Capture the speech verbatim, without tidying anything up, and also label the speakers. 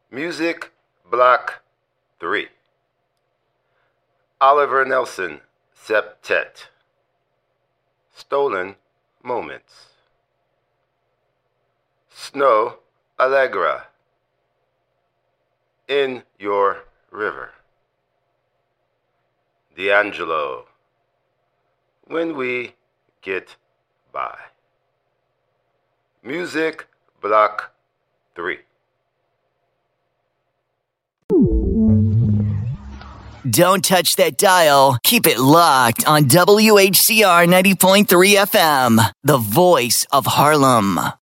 Speaker 1: Music Block three. Oliver Nelson, Septet. Stolen Moments. Snow Allegra. In Your River. D'Angelo. When We Get By. Music Block three.
Speaker 2: Don't touch that dial. Keep it locked on W H C R ninety point three F M, the voice of Harlem.